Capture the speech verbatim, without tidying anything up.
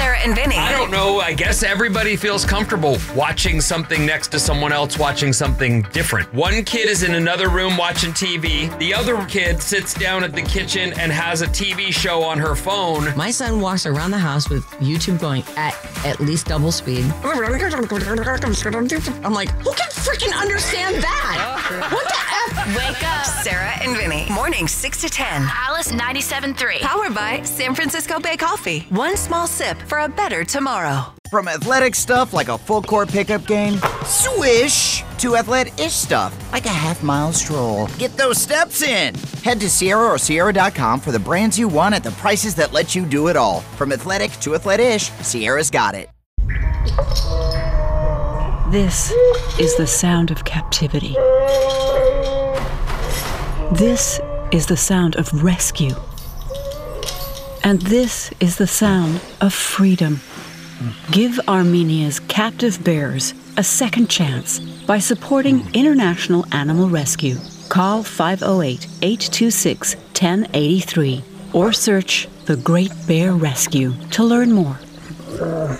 Sarah and Vinny. I don't know. I guess everybody feels comfortable watching something next to someone else watching something different. One kid is in another room watching T V. The other kid sits down at the kitchen and has a T V show on her phone. My son walks around the house with YouTube going at at least double speed. I'm like, who can freaking understand that? What the F? Wake up. Sarah and Vinny. Morning six to ten. Alice ninety-seven point three. Powered by San Francisco Bay Coffee. One small sip for a better tomorrow. From athletic stuff like a full court pickup game, swish, to athletic-ish stuff like a half mile stroll. Get those steps in. Head to Sierra or Sierra dot com for the brands you want at the prices that let you do it all. From athletic to athletic-ish, Sierra's got it. This is the sound of captivity. This is the sound of rescue. And this is the sound of freedom. Give Armenia's captive bears a second chance by supporting International Animal Rescue. Call five oh eight, eight two six, one oh eight three or search The Great Bear Rescue to learn more.